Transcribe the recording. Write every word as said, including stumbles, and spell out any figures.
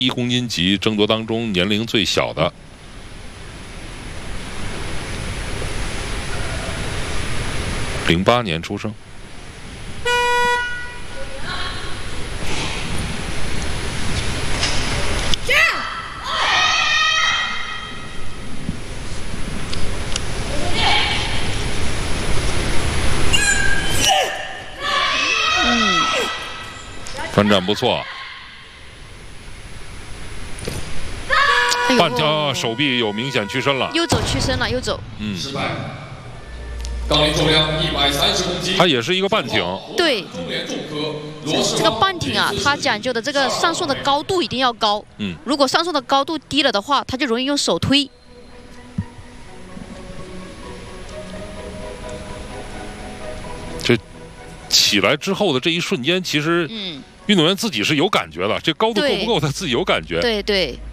一公斤级争夺当中年龄最小的。零八年出生。 翻站不错， 哎半条手臂有明显屈伸了， 又走屈伸了，又走。 嗯， 失败。杠铃重量一百三十公斤， 它也是一个半挺。 对， 中联重科罗氏这个半挺啊，它讲究的这个上送的高度一定要高。 嗯， 如果上送的高度低了的话，它就容易用手推。 这起来之后的这一瞬间，其实， 嗯， 运动员自己是有感觉的，这高度够不够，他自己有感觉。 对对。